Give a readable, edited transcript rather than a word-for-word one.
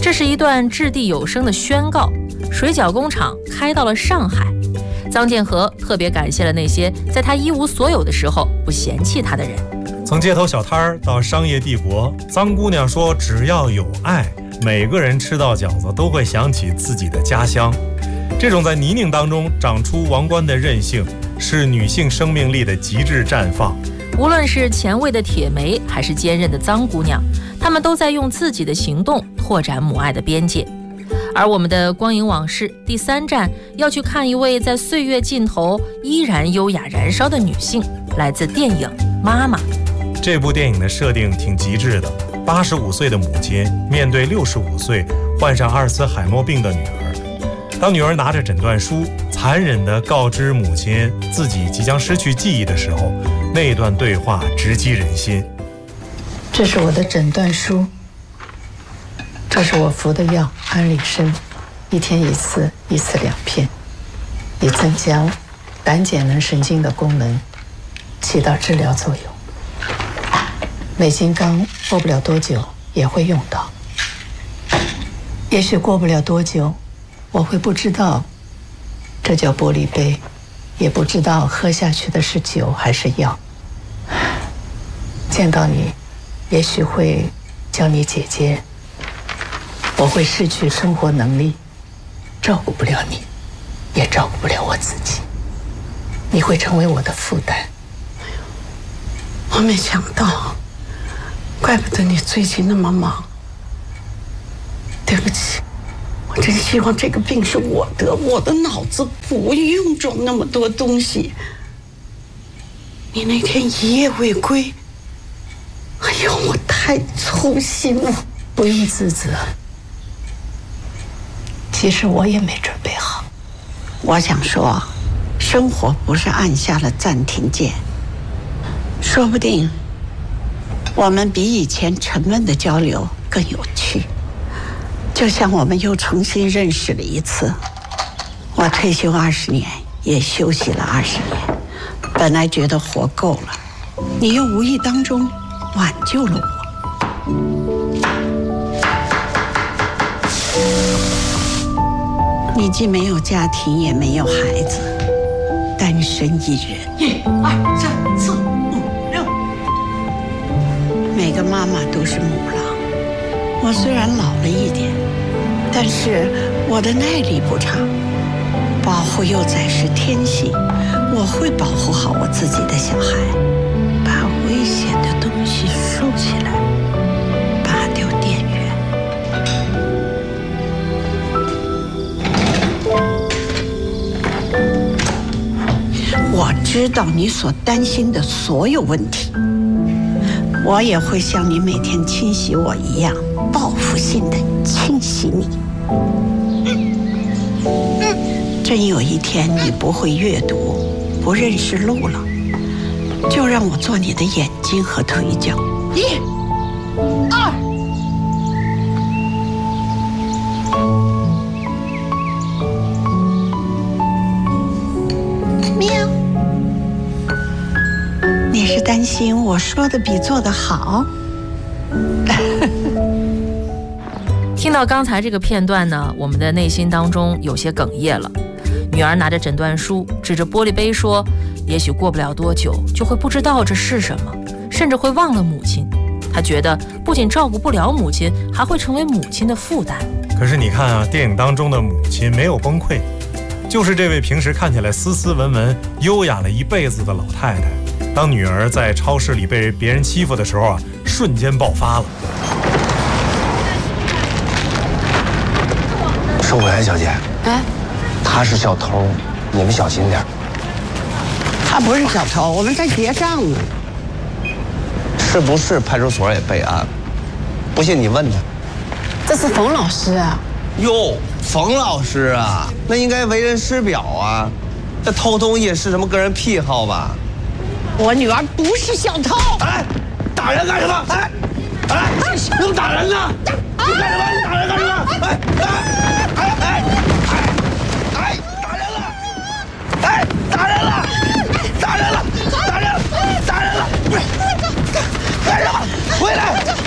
这是一段掷地有声的宣告，水饺工厂开到了上海。臧建和特别感谢了那些在他一无所有的时候不嫌弃他的人。 从街头小摊儿到商业帝国，臧姑娘说，只要有爱，每个人吃到饺子都会想起自己的家乡。这种在泥泞当中长出王冠的韧性，是女性生命力的极致绽放。 无论是前卫的铁梅，还是坚韧的臧姑娘，她们都在用自己的行动拓展母爱的边界。而我们的光影往事第3站要去看一位在岁月尽头依然优雅燃烧的女性，来自电影《妈妈》。 这部电影的设定挺极致的，85岁的母亲面对65岁患上阿尔茨海默病的女儿，当女儿拿着诊断书残忍地告知母亲自己即将失去记忆的时候，那段对话直击人心。 这是我的诊断书，这是我服的药安里参，1天1次，1次2片，以增加胆碱能神经的功能，起到治疗作用。美金刚过不了多久也会用到，也许过不了多久，我会不知道这叫玻璃杯，也不知道喝下去的是酒还是药。见到你，也许会叫你姐姐。我会失去生活能力，照顾不了你，也照顾不了我自己。你会成为我的负担。 我没想到，怪不得你最近那么忙。对不起，我真希望这个病是我得，我的脑子不用装那么多东西。你那天一夜未归，哎呦，我太粗心了。 不用自责，其实我也没准备好。 我想说，生活不是按下了暂停键，说不定我们比以前沉闷的交流更有趣，就像我们又重新认识了一次。我退休20年，也休息了20年，本来觉得活够了，你又无意当中挽救了我。你既没有家庭，也没有孩子，单身一人。1、2、3、4、5、6。每个妈妈都是母狼。我虽然老了一点，但是我的耐力不差。保护幼崽是天性，我会保护好我自己的小孩，把危险的东西收起来，拔掉电源。我知道你所担心的所有问题，我也会像你每天清洗我一样，报复性的清洗你。真有一天你不会阅读，不认识路了，就让我做你的眼睛和腿脚。1、2。喵。你是担心我说的比做的好？ 听到刚才这个片段呢，我们的内心当中有些哽咽了。女儿拿着诊断书，指着玻璃杯说，也许过不了多久就会不知道这是什么，甚至会忘了母亲。她觉得不仅照顾不了母亲，还会成为母亲的负担。 可是你看啊，电影当中的母亲没有崩溃，就是这位平时看起来斯斯文文、优雅了一辈子的老太太，当女儿在超市里被别人欺负的时候啊，瞬间爆发了。 收回来，小姐。他是小偷，你们小心点。 他不是小偷，我们在结账呢。 是不是派出所也备案？不信你问他。 这是冯老师啊。 哟，冯老师啊，那应该为人师表啊。这偷东西是什么个人癖好吧？ 我女儿不是小偷。 哎，打人干什么？哎，能打人呢？你干什么？你打人干什么？打人了！哎，打人了！打人了！打人了！打人了！不是，干什么？回来！